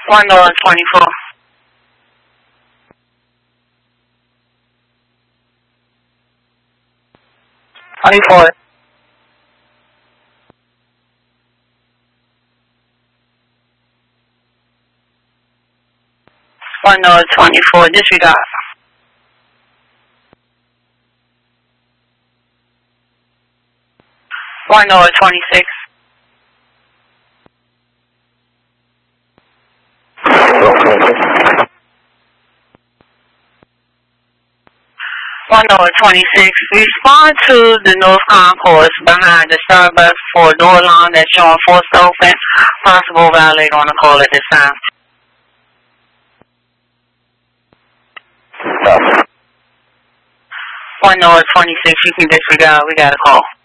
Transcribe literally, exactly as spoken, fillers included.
One dollar twenty-four. Twenty-four. One dollar twenty-four. Disregard. One dollar twenty-six. One dollar twenty-six. Respond to the North Concourse behind the Starbucks for a door alarm that's showing forced open. Possible violator on the call at this time. One dollar twenty-six. You can disregard. We got a call.